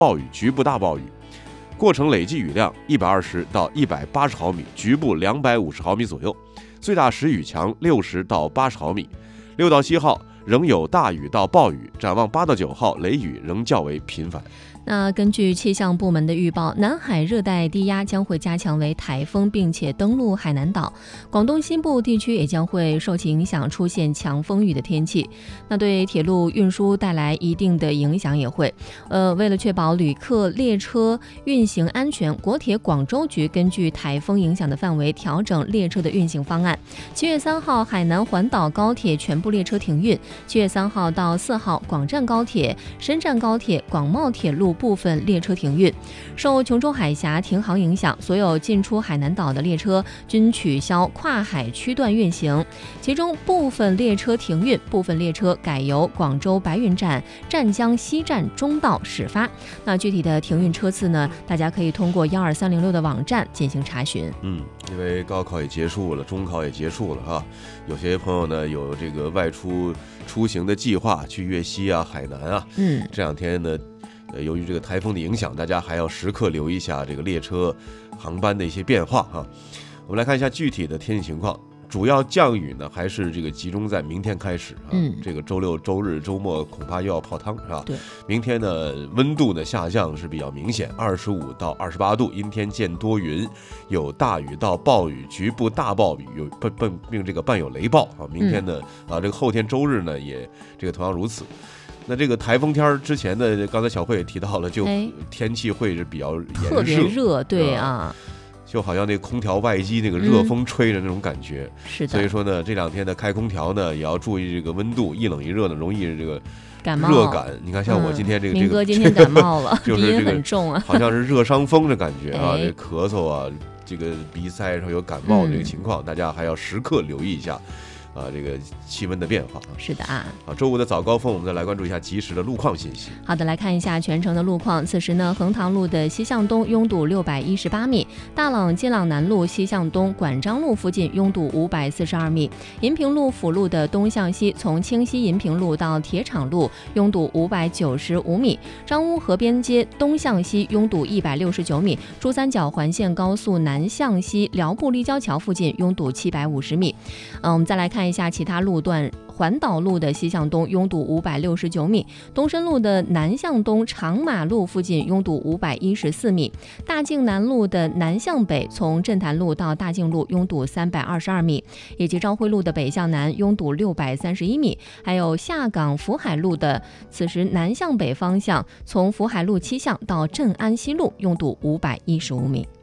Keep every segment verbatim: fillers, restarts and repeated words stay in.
暴雨，局部大暴雨，过程累计雨量一百二十到一百八十毫米，局部两百五十毫米左右，最大时雨强六十到八十毫米。六到七号仍有大雨到暴雨，展望八到九号雷雨仍较为频繁。 那根据气象部门的预报，南海热带低压将会加强为台风，并且登陆海南岛，广东西部地区也将会受其影响出现强风雨的天气。那对铁路运输带来一定的影响也会。呃，为了确保旅客列车运行安全，国铁广州局根据台风影响的范围调整列车的运行方案。七月三号，海南环岛高铁全部列车停运；七月三号到四号，广湛高铁、深湛高铁、广茂铁路部分列车停运。受琼州海峡停航影响，所有进出海南岛的列车均取消跨海区段运行，其中部分列车停运，部分列车改由广州白云站、湛江西站中道始发。那具体的停运车次呢，大家可以通过幺二三零六的网站进行查询。 嗯，因为高考也结束了，中考也结束了哈，有些朋友呢有这个外出出行的计划，去粤西啊、海南啊。 嗯， 这两天呢。呃，由于这个台风的影响，大家还要时刻留意一下这个列车航班的一些变化哈。我们来看一下具体的天气情况，主要降雨呢还是这个集中在明天开始啊。 嗯， 这个周六、周日、周末恐怕又要泡汤是吧？ 对， 明天呢温度呢下降是比较明显，二十五到二十八度，阴天见多云，有大雨到暴雨，局部大暴雨，有并并并这个伴有雷暴啊。明天呢、嗯、啊这个后天周日呢也这个同样如此。那这个台风天之前的，刚才小慧也提到了，就天气会是比较炎热， 特别热，对啊， 就好像那空调外机那个热风吹着那种感觉。 嗯、是的。 所以说呢，这两天呢开空调呢也要注意这个温度，一冷一热呢容易这个感冒热感。你看，像我今天这个、 嗯、 这个， 明哥今天感冒了， 就是这个鼻音很重啊， 好像是热伤风的感觉啊， 哎、 这咳嗽啊，这个鼻塞上有感冒的这个情况、嗯，大家还要时刻留意一下。啊，这个气温的变化是的啊。 好，周五的早高峰，我们再来关注一下及时的路况信息。 好的，来看一下全程的路况。此时呢，横塘路的西向东拥堵六百一十八米，大朗金朗南路西向东管章路附近拥堵五百四十二米，银平路辅路的东向西从清溪银平路到铁厂路拥堵五百九十五米，张屋河边街东向西拥堵一百六十九米，珠三角环线高速南向西辽埠立交桥附近拥堵七百五十米。嗯，我们再来看。看一下其他路段，环岛路的西向东拥堵五百六十九米，东深路的南向东长马路附近拥堵五百一十四米，大径南路的南向北从镇潭路到大径路拥堵三百二十二米，以及昭辉路的北向南拥堵六百三十一米，还有下港福海路的此时南向北方向从福海路七巷到镇安西路拥堵五百一十五米。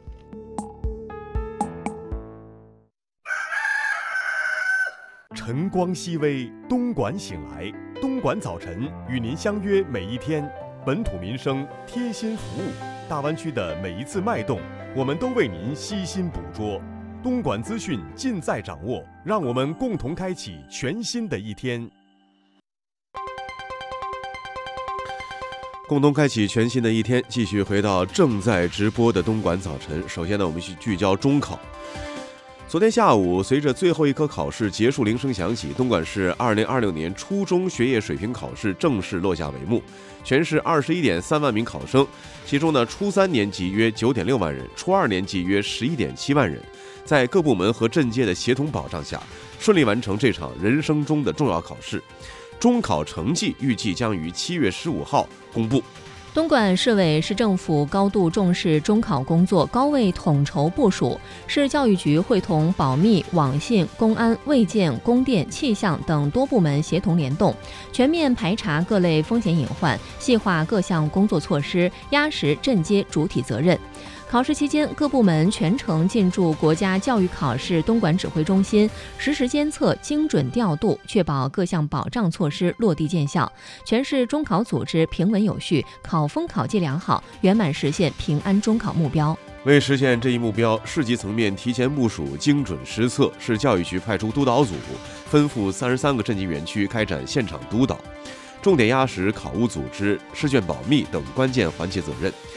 晨光熹微，东莞醒来，东莞早晨与您相约每一天，本土民生贴心服务，大湾区的每一次脉动，我们都为您悉心捕捉。东莞资讯尽在掌握，让我们共同开启全新的一天。 共同开启全新的一天，继续回到正在直播的东莞早晨。首先呢，我们去聚焦中考。昨天下午，随着最后一科考试结束铃声响起，东莞市二零二六年初中学业水平考试正式落下帷幕。全市二十一点三万名考生，其中呢，初三年级约九点六万人，初二年级约十一点七万人，在各部门和政界的协同保障下，顺利完成这场人生中的重要考试。中考成绩预计将于七月十五号公布。 东莞市委市政府高度重视中考工作，高位统筹部署。市教育局会同保密、网信、公安、卫健、供电、气象等多部门协同联动，全面排查各类风险隐患，细化各项工作措施，压实镇街主体责任。考试期间，各部门全程进驻国家教育考试东莞指挥中心，实时监测、精准调度，确保各项保障措施落地见效。全市中考组织平稳有序，考风考绩良好，圆满实现平安中考目标。 为实现这一目标，市级层面提前部署、精准实测，市教育局派出督导组，分赴三十三个镇级园区开展现场督导，重点压实考务组织、试卷保密等关键环节责任。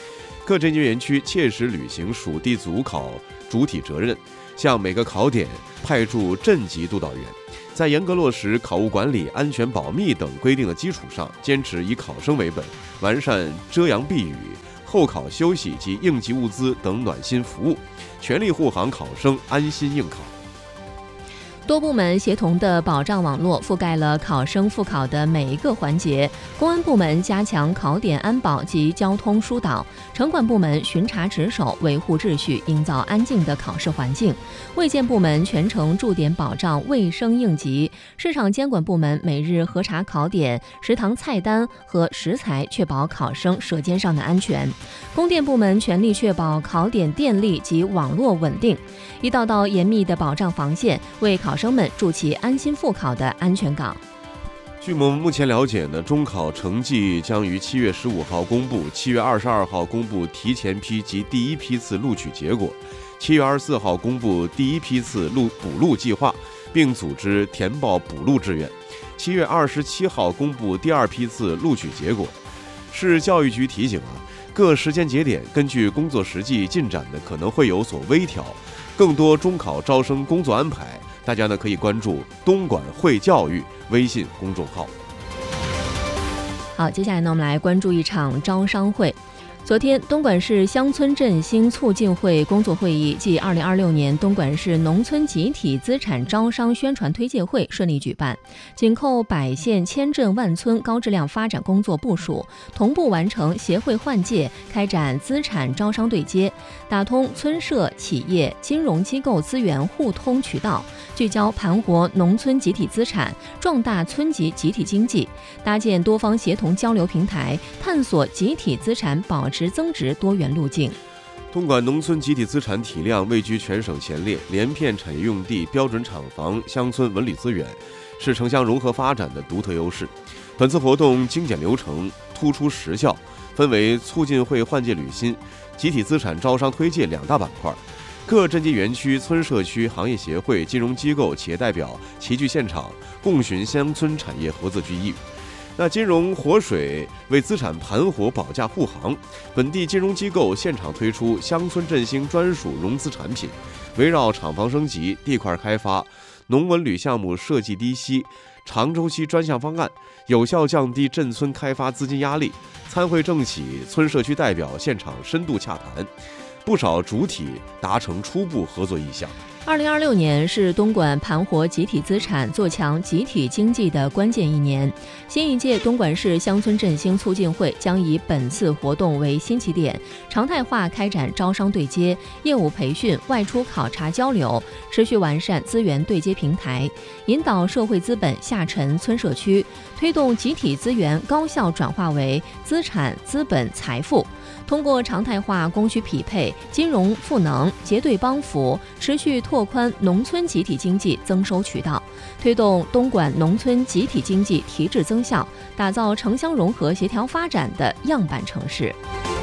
各侦研园区切实履行属地组考主体责任，向每个考点派驻镇级督导员，在严格落实考务管理、安全保密等规定的基础上，坚持以考生为本，完善遮阳避雨、候考休息及应急物资等暖心服务，全力护航考生安心应考。 多部门协同的保障网络覆盖了考生复考的每一个环节。公安部门加强考点安保及交通疏导，城管部门巡查值守，维护秩序，营造安静的考试环境。卫健部门全程驻点保障卫生应急。市场监管部门每日核查考点、食堂菜单和食材，确保考生舌尖上的安全。供电部门全力确保考点电力及网络稳定。一道道严密的保障防线，为考生们筑起安心复考的安全港。 据我们目前了解呢，中考成绩将于七月十五号公布，七月二十二号公布提前批及第一批次录取结果，七月二十四号公布第一批次录补录计划，并组织填报补录志愿，七月二十七号公布第二批次录取结果。市教育局提醒啊，各时间节点根据工作实际进展的可能会有所微调，更多中考招生工作安排，大家呢可以关注东莞会教育微信公众号。 好，接下来呢，我们来关注一场招商会。昨天，东莞市乡村振兴促进会工作会议暨二零二六年东莞市农村集体资产招商宣传推介会顺利举办，紧扣百县千镇万村高质量发展工作部署，同步完成协会换届，开展资产招商对接，打通村社、企业、金融机构资源互通渠道，聚焦盘活农村集体资产，壮大村级集体经济，搭建多方协同交流平台，探索集体资产保值增值多元路径。 东莞农村集体资产体量位居全省前列，连片产业用地、标准厂房、乡村文旅资源，是城乡融合发展的独特优势。本次活动精简流程，突出实效，分为促进会换届履新、集体资产招商推介两大板块。各镇级园区、村社区、行业协会、金融机构、企业代表齐聚现场，共寻乡村产业合作机遇。那金融活水为资产盘活保驾护航，本地金融机构现场推出乡村振兴专属融资产品，围绕厂房升级、地块开发、农文旅项目设计低息、长周期专项方案，有效降低镇村开发资金压力。参会政企、村社区代表现场深度洽谈，不少主体达成初步合作意向。 二零二六年是东莞盘活集体资产、做强集体经济的关键一年。新一届东莞市乡村振兴促进会将以本次活动为新起点，常态化开展招商对接、业务培训、外出考察交流，持续完善资源对接平台，引导社会资本下沉村社区，推动集体资源高效转化为资产、资本、财富。通过常态化供需匹配、金融赋能、结对帮扶，持续拓宽农村集体经济增收渠道，推动东莞农村集体经济提质增效，打造城乡融合协调发展的样板城市。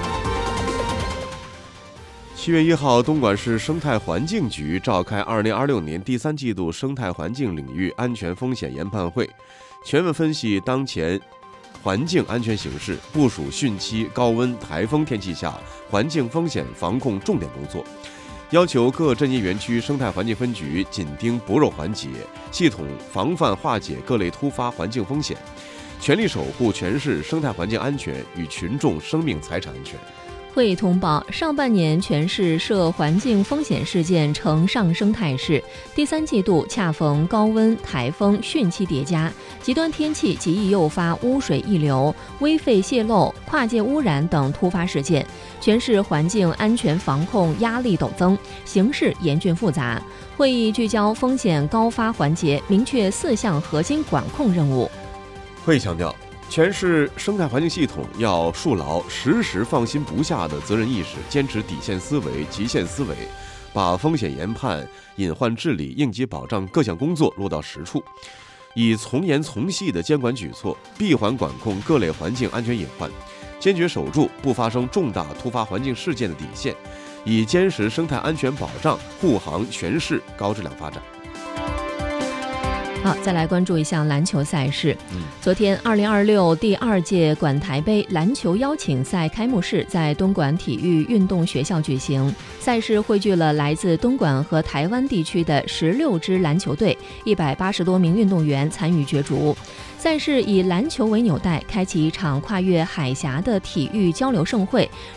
七月一号，东莞市生态环境局召开二零二六年第三季度生态环境领域安全风险研判会，全面分析当前环境安全形势，部署汛期、高温、台风天气下环境风险防控重点工作，要求各镇级园区生态环境分局紧盯薄弱环节，系统防范化解各类突发环境风险，全力守护全市生态环境安全与群众生命财产安全。 会议通报，上半年全市涉环境风险事件呈上升态势，第三季度恰逢高温、台风、汛期叠加，极端天气极易诱发污水溢流、危废泄漏、跨界污染等突发事件，全市环境安全防控压力陡增，形势严峻复杂。会议聚焦风险高发环节，明确四项核心管控任务。 会议强调，全市生态环境系统要树牢时时放心不下的责任意识，坚持底线思维、极限思维，把风险研判、隐患治理、应急保障各项工作落到实处，以从严从细的监管举措，闭环管控各类环境安全隐患，坚决守住不发生重大突发环境事件的底线，以坚实生态安全保障护航全市高质量发展。 好，再来关注一项篮球赛事。 嗯， 昨天，二零二六第二届管台杯篮球邀请赛开幕式在东莞体育运动学校举行。赛事汇聚了来自东莞和台湾地区的十六支篮球队，一百八十多名运动员参与角逐。赛事以篮球为纽带，开启一场跨越海峡的体育交流盛会，